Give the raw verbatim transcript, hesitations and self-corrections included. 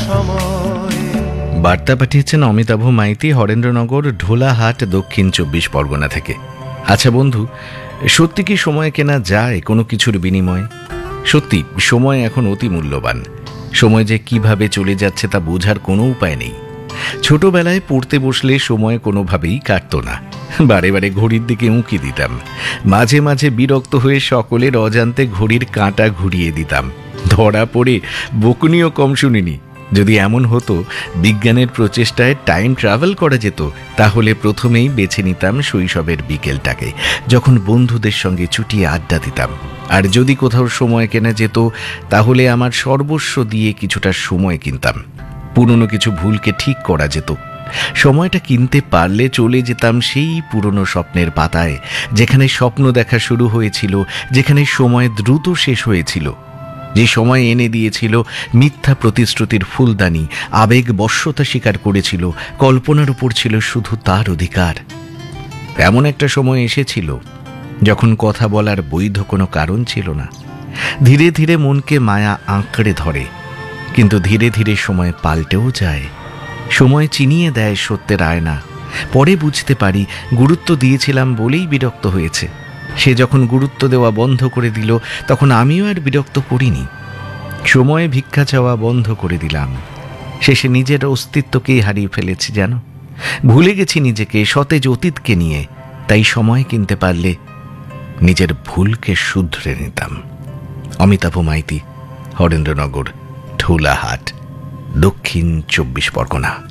সময়। বার্তা পাঠিয়েছেন অমিতাভ মাইতি, হরেন্দ্রনগর, ঢোলাহাট, দক্ষিণ চব্বিশ পরগনা থেকে। আচ্ছা বন্ধু, সত্যি কি সময় কেনা যায় কোনো কিছুর বিনিময়ে? সত্যি সময় এখন অতি মূল্যবান। সময় যে কিভাবে চলে যাচ্ছে তা বোঝার কোনো উপায় নেই। ছোটবেলায় পড়তে বসলে সময় কোনোভাবেই কাটত না। বারে বারে ঘড়ির দিকে উঁকি দিতাম। মাঝে মাঝে বিরক্ত হয়ে সকলের অজান্তে ঘড়ির কাঁটা ঘুরিয়ে দিতাম। ধরা পড়ে বকুনিও কম শুনিনি। যদি এমন হতো বিজ্ঞানের প্রচেষ্টায় টাইম ট্রাভেল করা যেত, তাহলে প্রথমেই বেছে নিতাম শৈশবের বিকেলটাকে, যখন বন্ধুদের সঙ্গে চুটিয়ে আড্ডা দিতাম। আর যদি কোথাও সময় কেনা যেত, তাহলে আমার সর্বস্ব দিয়ে কিছুটা সময় কিনতাম। পুরনো কিছু ভুলকে ঠিক করা যেত। সময়টা কিনতে পারলে চলে যেতাম সেই পুরনো স্বপ্নের পাতায়, যেখানে স্বপ্ন দেখা শুরু হয়েছিল, যেখানে সময় দ্রুত শেষ হয়েছিল, যে সময় এনে দিয়েছিল মিথ্যা প্রতিশ্রুতির ফুলদানি, আবেগ বশ্যতা স্বীকার করেছিল, কল্পনার উপর ছিল শুধু তার অধিকার। এমন একটা সময় এসেছিল যখন কথা বলার বৈধ কোনো কারণ ছিল না। ধীরে ধীরে মনকে মায়া আঁকড়ে ধরে, কিন্তু ধীরে ধীরে সময় পাল্টেও যায়। সময় চিনিয়ে দেয় সত্যের আয়না। পরে বুঝতে পারি গুরুত্ব দিয়েছিলাম বলেই বিরক্ত হয়েছে। সে যখন গুরুত্ব দেওয়া বন্ধ করে দিল, তখন আমিও আর বিরক্ত করিনি। সময়ে ভিক্ষা চাওয়া বন্ধ করে দিলাম। শেষে নিজের অস্তিত্বকেই হারিয়ে ফেলেছি জানো। ভুলে গেছি নিজেকে, সতেজ অতীতকে নিয়ে। তাই সময় কিনতে পারলে নিজের ভুলকে শুধরে নিতাম। অমিতাভ মাইতি, হরেন্দ্রনগর, ঢোলাহাট, দক্ষিণ চব্বিশ পরগনা।